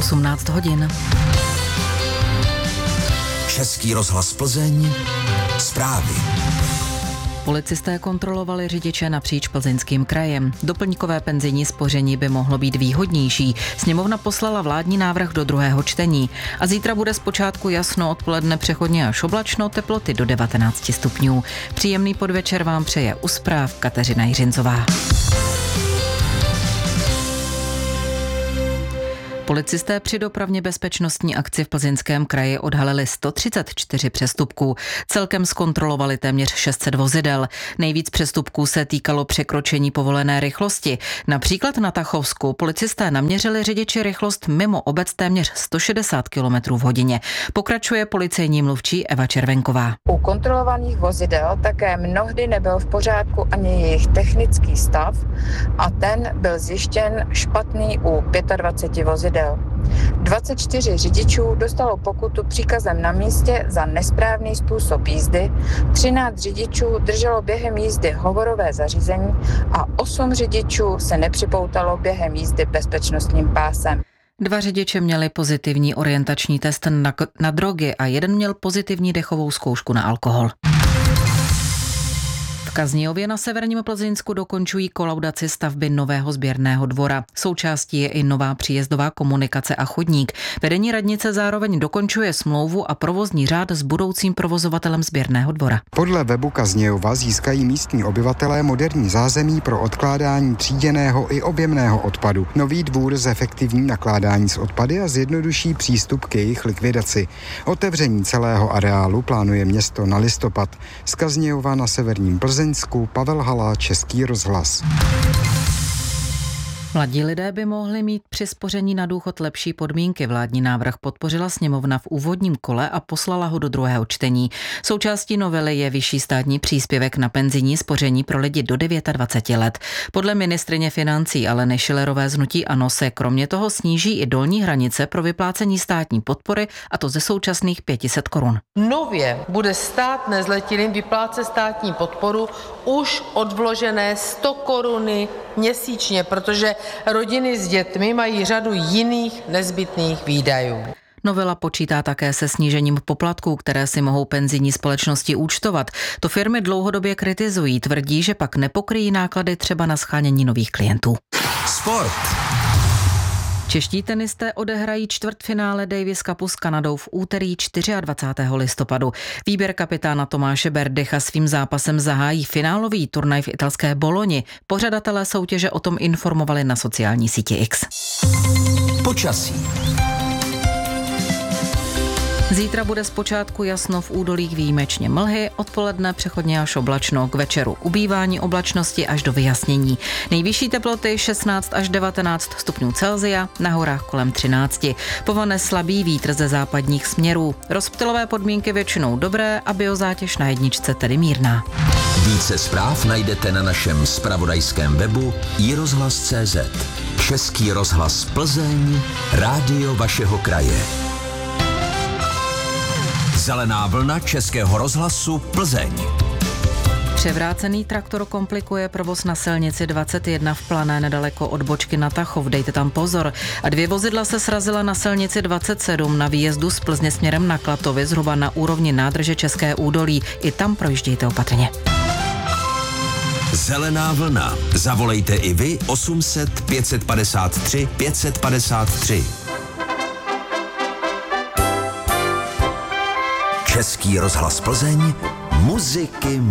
18 hodin. Český rozhlas Plzeň, zprávy. Policisté kontrolovali řidiče napříč Plzeňským krajem. Doplňkové penzijní spoření by mohlo být výhodnější. Sněmovna poslala vládní návrh do druhého čtení. A zítra bude zpočátku jasno, odpoledne přechodně až oblačno, teploty do 19 stupňů. Příjemný podvečer vám přeje u zpráv Kateřina Jiřinzová. Policisté při dopravně bezpečnostní akci v Plzeňském kraji odhalili 134 přestupků. Celkem zkontrolovali téměř 600 vozidel. Nejvíc přestupků se týkalo překročení povolené rychlosti. Například na Tachovsku policisté naměřili řidiči rychlost mimo obec téměř 160 km v hodině. Pokračuje policejní mluvčí Eva Červenková. U kontrolovaných vozidel také mnohdy nebyl v pořádku ani jejich technický stav a ten byl zjištěn špatný u 25 vozidel. 24 řidičů dostalo pokutu příkazem na místě za nesprávný způsob jízdy, 13 řidičů drželo během jízdy hovorové zařízení a 8 řidičů se nepřipoutalo během jízdy bezpečnostním pásem. 2 řidiče měli pozitivní orientační test na drogy a jeden měl pozitivní dechovou zkoušku na alkohol. V Kaznějově na severním Plzeňsku dokončují kolaudaci stavby nového sběrného dvora. Součástí je i nová příjezdová komunikace a chodník. Vedení radnice zároveň dokončuje smlouvu a provozní řád s budoucím provozovatelem sběrného dvora. Podle webu Kaznějova získají místní obyvatelé moderní zázemí pro odkládání tříděného i objemného odpadu. Nový dvůr zefektivní nakládání s odpady a zjednoduší přístup k jejich likvidaci. Otevření celého areálu plánuje město na listopad. Z Kaznějova na severním Plzeňsku Pavel Hala, Český rozhlas. Mladí lidé by mohli mít při spoření na důchod lepší podmínky. Vládní návrh podpořila sněmovna v úvodním kole a poslala ho do druhého čtení. Součástí novely je vyšší státní příspěvek na penzijní spoření pro lidi do 29 let. Podle ministryně financí Aleny Schillerové z hnutí ANO se kromě toho sníží i dolní hranice pro vyplácení státní podpory, a to ze současných 500 korun. Nově bude stát nezletilým vyplácet státní podporu už od vložené 100 koruny měsíčně, protože rodiny s dětmi mají řadu jiných nezbytných výdajů. Novela počítá také se snížením poplatků, které si mohou penzijní společnosti účtovat. To firmy dlouhodobě kritizují, tvrdí, že pak nepokryjí náklady třeba na shánění nových klientů. Sport. Čeští tenisté odehrají čtvrtfinále Davis Cupu s Kanadou v úterý 24. listopadu. Výběr kapitána Tomáše Berdycha svým zápasem zahájí finálový turnaj v italské Boloni. Pořadatelé soutěže o tom informovali na sociální síti X. Počasí. Zítra bude zpočátku jasno, v údolích výjimečně mlhy, odpoledne přechodně až oblačno, k večeru ubývání oblačnosti až do vyjasnění. Nejvyšší teploty 16 až 19 stupňů Celsia, na horách kolem 13. Povane slabý vítr ze západních směrů. Rozptylové podmínky většinou dobré a biozátěž na jedničce tedy mírná. Více zpráv najdete na našem zpravodajském webu iRozhlas.cz. Český rozhlas Plzeň, rádio vašeho kraje. Zelená vlna Českého rozhlasu Plzeň. Převrácený traktor komplikuje provoz na silnici 21 v Plané nedaleko od bočky na Tachov, dejte tam pozor. A 2 vozidla se srazila na silnici 27 na výjezdu z Plzně směrem na Klatovy, zhruba na úrovni nádrže České údolí. I tam projíždějte opatrně. Zelená vlna. Zavolejte i vy 800 553 553. Český rozhlas Plzeň, muziky